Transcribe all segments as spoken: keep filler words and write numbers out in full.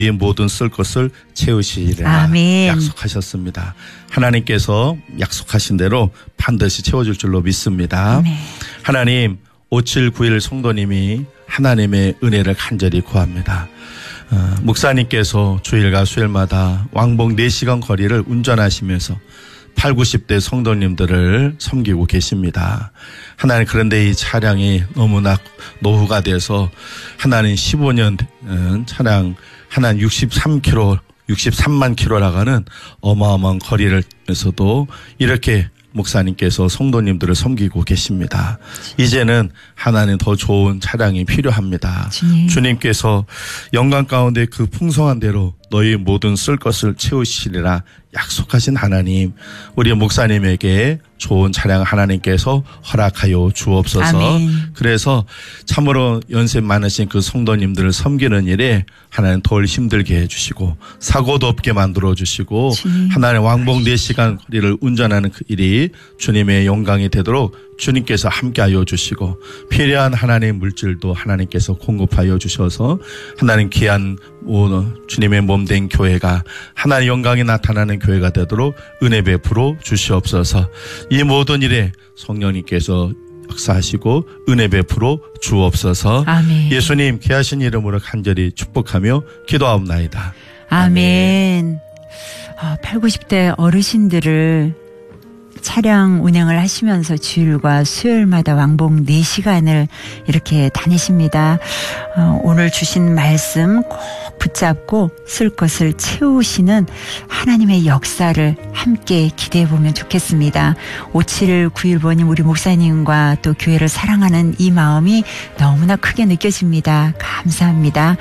이 모든 쓸 것을 채우시리라 아멘. 약속하셨습니다. 하나님께서 약속하신 대로 반드시 채워줄 줄로 믿습니다. 아멘. 하나님 오칠구일 성도님이 하나님의 은혜를 간절히 구합니다. 어, 목사님께서 주일과 수요일마다 왕복 네 시간 거리를 운전하시면서 팔, 구십 대 성도님들을 섬기고 계십니다. 하나님 그런데 이 차량이 너무나 노후가 돼서 하나님 십오 년 차량 하나님 육십삼 킬로미터, 육십삼만 킬로미터 나가는 어마어마한 거리를 에서도 이렇게 목사님께서 성도님들을 섬기고 계십니다. 이제는 하나님 더 좋은 차량이 필요합니다. 주님. 주님께서 영광 가운데 그 풍성한 대로 너희 모든 쓸 것을 채우시리라 약속하신 하나님, 우리 목사님에게 좋은 차량 하나님께서 허락하여 주옵소서. 아멘. 그래서 참으로 연세 많으신 그 성도님들을 섬기는 일에 하나님 덜 힘들게 해주시고 사고도 없게 만들어 주시고 주님. 하나님 왕복 네 시간 거리를 운전하는 그 일이 주님의 영광이 되도록 주님께서 함께하여 주시고 필요한 하나님의 물질도 하나님께서 공급하여 주셔서 하나님 귀한 주님의 몸된 교회가 하나님의 영광이 나타나는 교회가 되도록 은혜 베풀어 주시옵소서. 이 모든 일에 성령님께서 역사하시고 은혜 베풀어 주옵소서. 아멘. 예수님 귀하신 이름으로 간절히 축복하며 기도하옵나이다. 아멘. 아, 팔, 구십 대 어르신들을 차량 운행을 하시면서 주일과 수요일마다 왕복 네 시간을 이렇게 다니십니다. 어, 오늘 주신 말씀 꼭 붙잡고 쓸 것을 채우시는 하나님의 역사를 함께 기대해 보면 좋겠습니다. 오칠구일 번님 우리 목사님과 또 교회를 사랑하는 이 마음이 너무나 크게 느껴집니다. 감사합니다.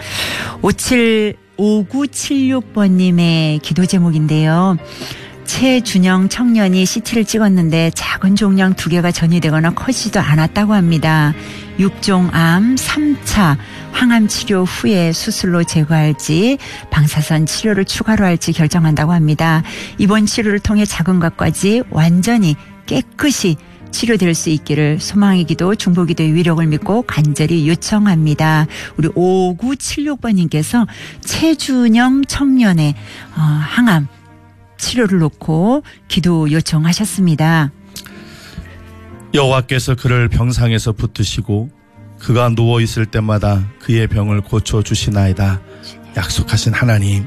오구칠육 번님의 기도 제목인데요. 최준영 청년이 씨티를 찍었는데 작은 종양 두 개가 전이되거나 커지지도 않았다고 합니다. 육종암 삼 차 항암 치료 후에 수술로 제거할지 방사선 치료를 추가로 할지 결정한다고 합니다. 이번 치료를 통해 작은 것까지 완전히 깨끗이 치료될 수 있기를 소망의 기도, 중보기도의 위력을 믿고 간절히 요청합니다. 우리 오구칠육 번님께서 최준영 청년의 어, 항암 치료를 놓고 기도 요청하셨습니다. 여호와께서 그를 병상에서 붙드시고 그가 누워있을 때마다 그의 병을 고쳐주시나이다 약속하신 하나님,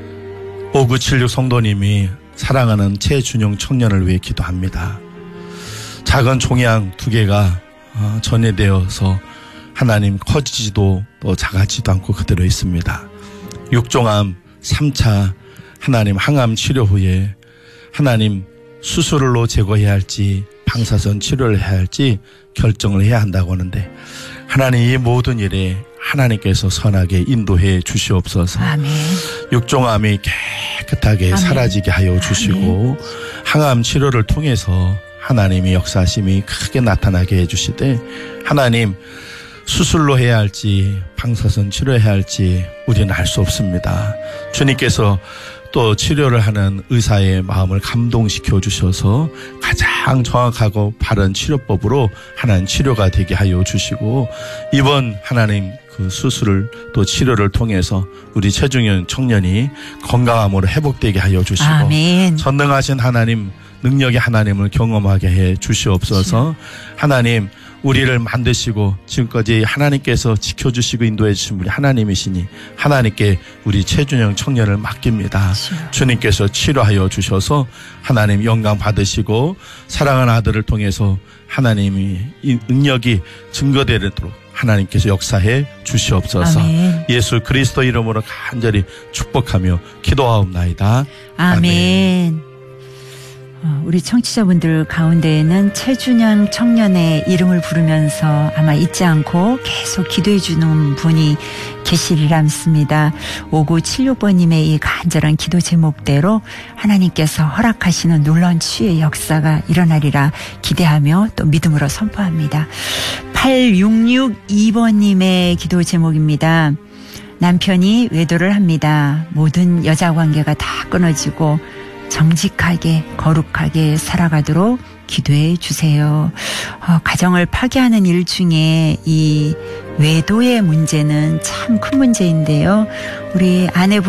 오구칠육 성도님이 사랑하는 최준영 청년을 위해 기도합니다. 작은 종양 두 개가 전이되어서 하나님 커지지도 또 작아지도 않고 그대로 있습니다. 육종암 삼 차 하나님 항암 치료 후에 하나님 수술로 제거해야 할지 방사선 치료를 해야 할지 결정을 해야 한다고 하는데 하나님 이 모든 일에 하나님께서 선하게 인도해 주시옵소서. 아멘. 육종암이 깨끗하게 아멘. 사라지게 하여 주시고 아멘. 항암 치료를 통해서 하나님의 역사심이 크게 나타나게 해주시되 하나님 수술로 해야 할지 방사선 치료해야 할지 우리는 알 수 없습니다. 주님께서 또 치료를 하는 의사의 마음을 감동시켜 주셔서 가장 정확하고 바른 치료법으로 하나님 치료가 되게 하여 주시고 이번 하나님 그 수술을 또 치료를 통해서 우리 최중현 청년이 건강함으로 회복되게 하여 주시고 아멘. 전능하신 하나님 능력의 하나님을 경험하게 해 주시옵소서. 하나님 우리를 만드시고 지금까지 하나님께서 지켜주시고 인도해 주신 분이 하나님이시니 하나님께 우리 최준영 청년을 맡깁니다. 주님께서 치료하여 주셔서 하나님 영광 받으시고 사랑하는 아들을 통해서 하나님이 이 능력이 증거되도록 하나님께서 역사해 주시옵소서. 아멘. 예수 그리스도 이름으로 간절히 축복하며 기도하옵나이다. 아멘. 아멘. 우리 청취자분들 가운데에는 최준영 청년의 이름을 부르면서 아마 잊지 않고 계속 기도해 주는 분이 계시리라 믿습니다. 오구칠육 번님의 이 간절한 기도 제목대로 하나님께서 허락하시는 놀라운 치유의 역사가 일어나리라 기대하며 또 믿음으로 선포합니다. 팔육육이 번님의 기도 제목입니다. 남편이 외도를 합니다. 모든 여자 관계가 다 끊어지고 정직하게 거룩하게 살아가도록 기도해 주세요. 어, 가정을 파괴하는 일 중에 이 외도의 문제는 참 큰 문제인데요. 우리 아내분